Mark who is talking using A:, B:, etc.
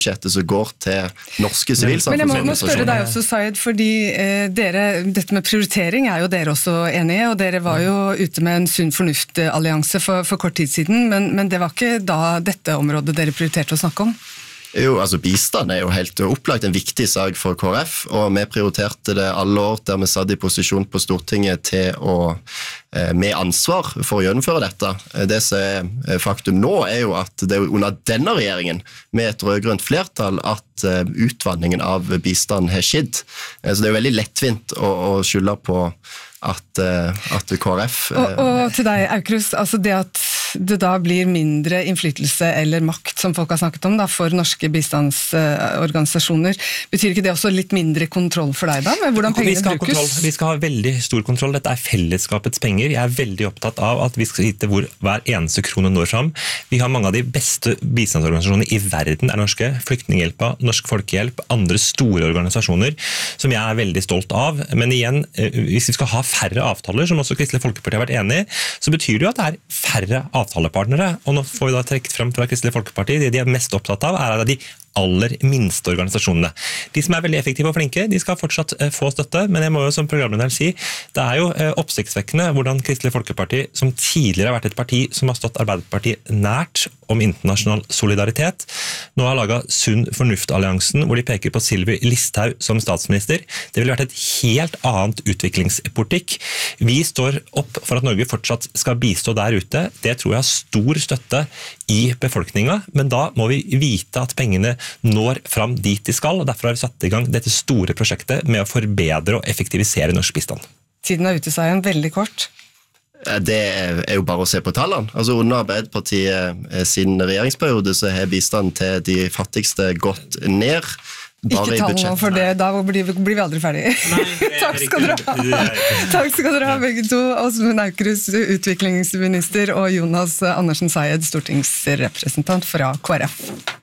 A: budsjettet som går til norske sivilsamfunnsorganisasjoner.
B: Men jeg må spørre deg også, Syed, fordi dette med prioritering jo dere også enige, og dere var jo ute med en sunn fornuft-allianse for kort tid siden, men det var ikke da dette området dere prioriterte å snakke om?
A: Jo, altså bistand jo helt opplagt en viktig sak for KrF, og vi prioriterte det alle år der vi satt i posisjon på Stortinget til å med ansvar for å gjennomføre dette. Det som faktum nå jo at det under denne regjeringen, med et rødgrønt flertall, at utvanningen av bistand har skjedd. Så det jo veldig lettvint å skylde på at KrF...
B: Og til deg, Aukrust, altså det at det da blir mindre innflytelse eller makt, som folk har snakket om, da, for norske bistandsorganisasjoner, betyr ikke det også litt mindre kontroll for deg da, med hvordan pengene brukes?
C: Vi skal ha veldig stor kontroll. Dette fellesskapets penger. Jeg veldig opptatt av at vi skal vite hvor hver eneste krone når fram. Vi har mange av de beste bistandsorganisasjonene i verden norske. Flyktninghjelpa, Norsk Folkehjelp, andre store organisasjoner, som jeg veldig stolt av. Men igjen, hvis vi skal ha færre avtaler, som også Kristelig Folkeparti har vært enig i, så betyr det jo at det færre avtalepartnere. Og nå får vi da trukket frem fra Kristelig Folkeparti, det de mest opptatt av de aller minste organisasjonene. De som veldig effektive og flinke, de skal fortsatt få støtte, men jeg må jo som programleder si, det jo oppsiktsvekkende hvordan Kristelig Folkeparti, som tidligere har vært et parti som har stått Arbeiderpartiet nært om internasjonal solidaritet, nå har laget Sunn Fornuft-alliansen, hvor de peker på Sylvi Listhaug som statsminister. Det ville vært et helt annet utviklingspolitikk. Vi står opp for at Norge fortsatt skal bistå der ute. Det tror jeg har stor støtte i befolkningen, men da må vi vite at pengene når fram dit de skal, og derfor har vi satt i gang dette store prosjektet med å forbedre og effektivisere norsk bistand.
B: Tiden ute, Syed, veldig kort.
A: Det jo bare å se på tallene. Altså under Arbeiderpartiet sin regjeringsperiode så har bistanden til de fattigste gått ned.
B: Ikke tallene for det, da blir vi aldri ferdige. Takk skal dere ha. Takk skal dere ha begge to. Åsmund Aukrust, utviklingsminister, og Jonas Andersen Syed, stortingsrepresentant fra KrF.